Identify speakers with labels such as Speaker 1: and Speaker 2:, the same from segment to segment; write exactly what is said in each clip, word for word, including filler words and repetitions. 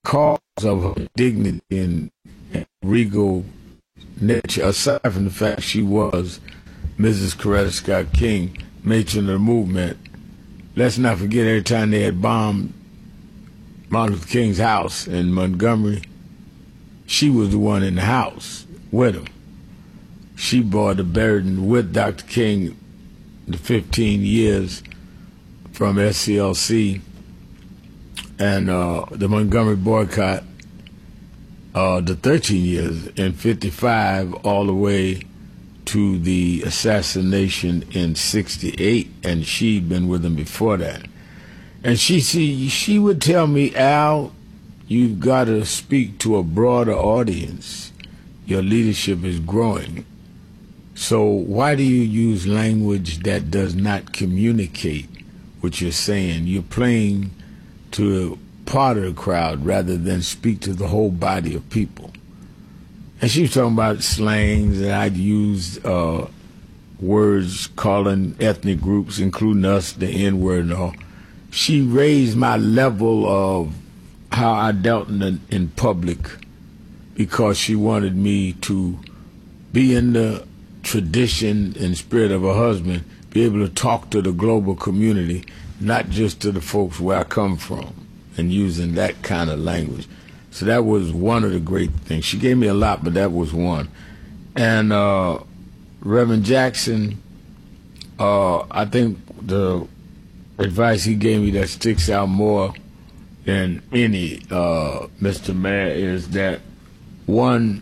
Speaker 1: because of her dignity and regal nature, aside from the fact she was Missus Coretta Scott King, matron of the movement. Let's not forget, every time they had bombed Martin Luther King's house in Montgomery, she was the one in the house with him. She bore the burden with Doctor King the fifteen years from S C L C and uh, the Montgomery boycott, uh, the thirteen years in fifty-five all the way to the assassination in sixty-eight, and she'd been with him before that. And she see, she would tell me, Al, you've got to speak to a broader audience. Your leadership is growing. So why do you use language that does not communicate what you're saying? You're playing to a part of the crowd rather than speak to the whole body of people. And she was talking about slangs, and I'd used uh, words calling ethnic groups, including us, the N-word and all. She raised my level of how I dealt in, the, in public because she wanted me to be in the tradition and spirit of her husband, be able to talk to the global community, not just to the folks where I come from, and using that kind of language. So that was one of the great things. She gave me a lot, but that was one. And uh, Reverend Jackson, uh, I think the advice he gave me that sticks out more than any, uh, Mister Mayor, is that one,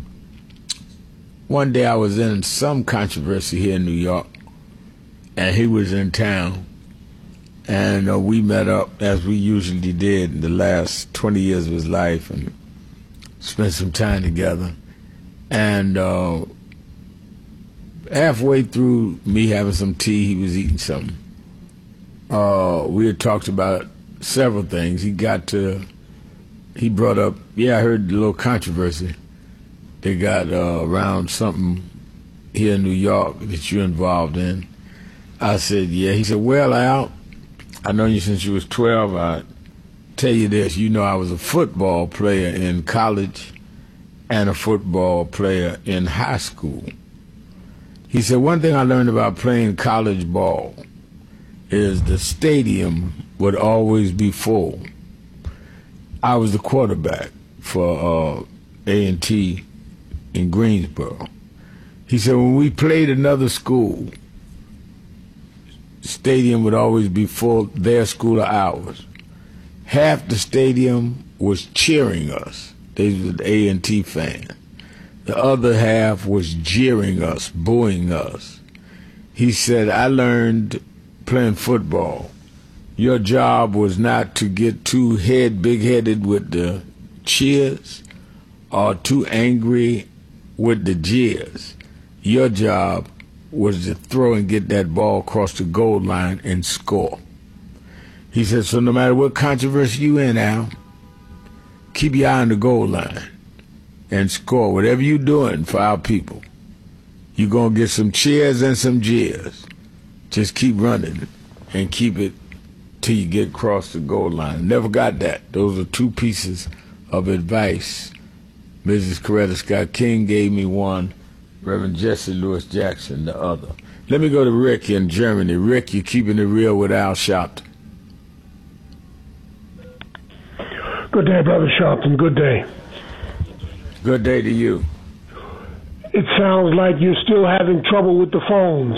Speaker 1: one day I was in some controversy here in New York, and he was in town. And uh, we met up, as we usually did in the last twenty years of his life, and spent some time together. And uh, halfway through me having some tea, he was eating something. Uh, we had talked about several things. He got to, he brought up, yeah, I heard the little controversy they got uh, around something here in New York that you're involved in. I said, yeah. He said, well, Al, I know you since you was twelve. I tell you this, you know I was a football player in college and a football player in high school. He said, one thing I learned about playing college ball is the stadium would always be full. I was the quarterback for uh, A and T in Greensboro. He said, when we played another school, stadium would always be full, their school of ours. Half the stadium was cheering us. They were the A and T fans. The other half was jeering us, booing us. He said, I learned playing football. Your job was not to get too head, big-headed with the cheers or too angry with the jeers. Your job was to throw and get that ball across the goal line and score. He said, so no matter what controversy you in, Al, keep your eye on the goal line and score. Whatever you're doing for our people, you're going to get some cheers and some jeers. Just keep running and keep it till you get across the goal line. Never got that. Those are two pieces of advice. Missus Coretta Scott King gave me one, Reverend Jesse Louis Jackson the other. Let me go to Rick in Germany. Rick, you're keeping it real with Al Sharpton.
Speaker 2: Good day, Brother Sharpton. Good day.
Speaker 1: Good day to you.
Speaker 2: It sounds like you're still having trouble with the phones.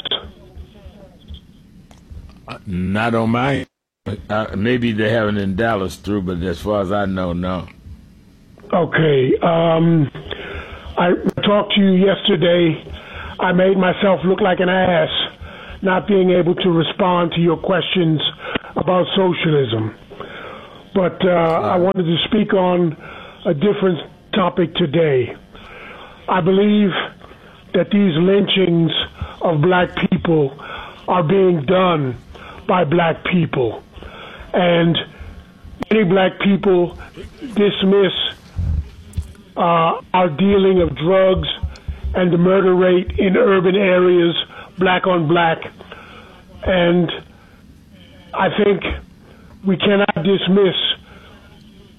Speaker 1: Uh, not on my uh, maybe they're having in Dallas through, but as far as I know, no.
Speaker 2: Okay. Um, I talked to you yesterday. I made myself look like an ass not being able to respond to your questions about socialism. But uh, I wanted to speak on a different topic today. I believe that these lynchings of black people are being done by black people. And many black people dismiss uh, our dealing of drugs and the murder rate in urban areas, black on black. And I think we cannot dismiss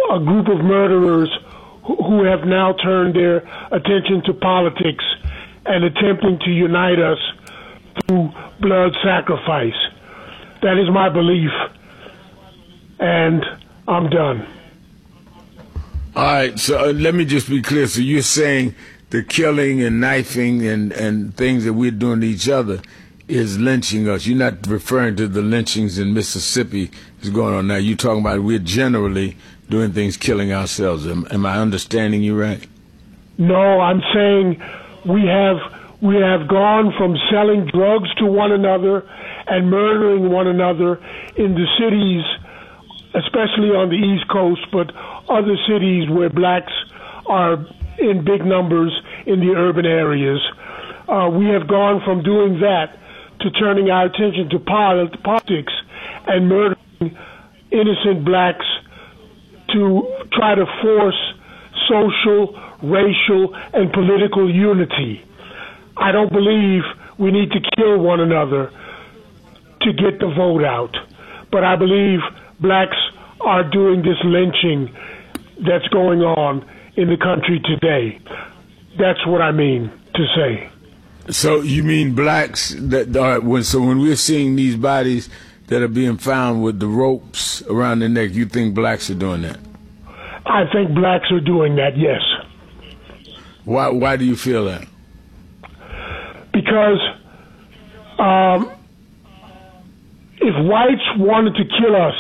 Speaker 2: a group of murderers who, who have now turned their attention to politics and attempting to unite us through blood sacrifice. That is my belief, and I'm done.
Speaker 1: All right, so uh, let me just be clear. So you're saying the killing and knifing and, and things that we're doing to each other is lynching us. You're not referring to the lynchings in Mississippi that's going on now. You're talking about we're generally doing things killing ourselves. Am, am I understanding you right?
Speaker 2: No, I'm saying we have we have gone from selling drugs to one another and murdering one another in the cities, especially on the East Coast, but other cities where blacks are in big numbers in the urban areas. Uh, we have gone from doing that to turning our attention to politics and murdering innocent blacks to try to force social, racial, and political unity. I don't believe we need to kill one another to get the vote out, but I believe blacks are doing this lynching that's going on in the country today. That's what I mean to say.
Speaker 1: So you mean blacks that are when so when we're seeing these bodies that are being found with the ropes around their neck, you think blacks are doing that?
Speaker 2: I think blacks are doing that, yes.
Speaker 1: Why why do you feel that?
Speaker 2: Because um, if whites wanted to kill us,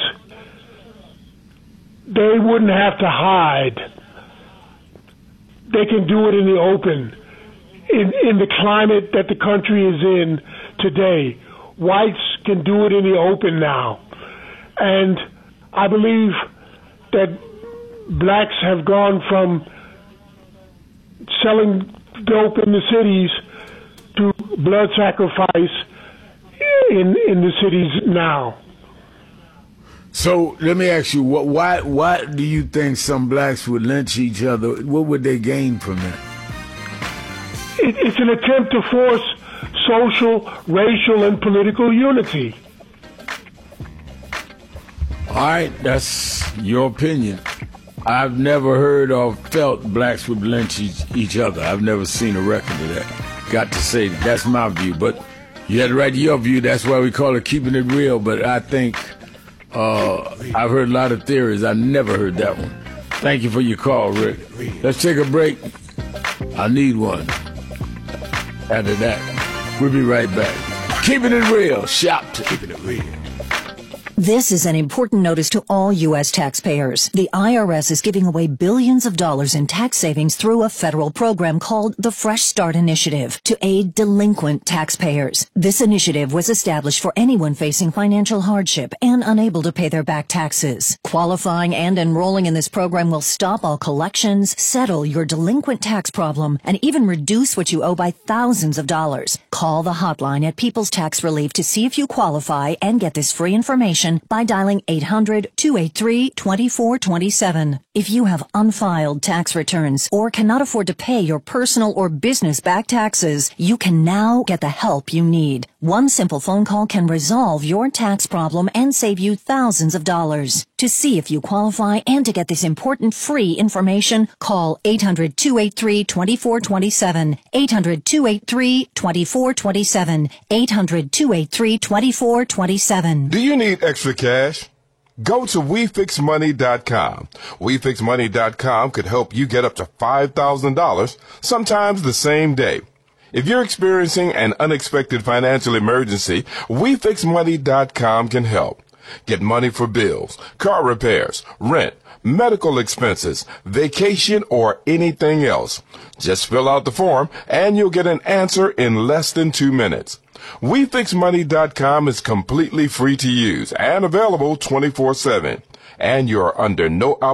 Speaker 2: they wouldn't have to hide. They can do it in the open. In, in the climate that the country is in today, whites can do it in the open now. And I believe that blacks have gone from selling dope in the cities to blood sacrifice in, in the cities now.
Speaker 1: So let me ask you, what, why why do you think some blacks would lynch each other? What would they gain from that?
Speaker 2: It, it's an attempt to force social, racial, and political unity.
Speaker 1: All right, that's your opinion. I've never heard or felt blacks would lynch each, each other. I've never seen a record of that. Got to say, that's my view. But you had to write your view. That's why we call it keeping it real. But I think uh, I've heard a lot of theories. I never heard that one. Thank you for your call, Rick. Let's take a break. I need one. After that, we'll be right back. Keeping it real. Shop to keeping it real.
Speaker 3: This is an important notice to all U S taxpayers. The I R S is giving away billions of dollars in tax savings through a federal program called the Fresh Start Initiative to aid delinquent taxpayers. This initiative was established for anyone facing financial hardship and unable to pay their back taxes. Qualifying and enrolling in this program will stop all collections, settle your delinquent tax problem, and even reduce what you owe by thousands of dollars. Call the hotline at People's Tax Relief to see if you qualify and get this free information by dialing eight hundred, two eight three, two four two seven. If you have unfiled tax returns or cannot afford to pay your personal or business back taxes, you can now get the help you need. One simple phone call can resolve your tax problem and save you thousands of dollars. To see if you qualify and to get this important free information, call eight hundred, two eight three, two four two seven, eight hundred, two eight three, two four two seven, eight hundred, two eight three, two four two seven.
Speaker 4: Do you need extra cash? Go to we fix money dot com. we fix money dot com could help you get up to five thousand dollars, sometimes the same day. If you're experiencing an unexpected financial emergency, we fix money dot com can help. Get money for bills, car repairs, rent, medical expenses, vacation, or anything else. Just fill out the form and you'll get an answer in less than two minutes. we fix money dot com is completely free to use and available twenty-four seven. And you're under no obligation